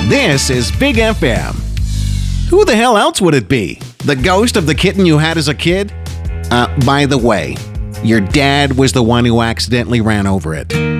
This is Big FM. Who the hell else would it be? The ghost of the kitten you had as a kid? By the way, your dad was the one who accidentally ran over it.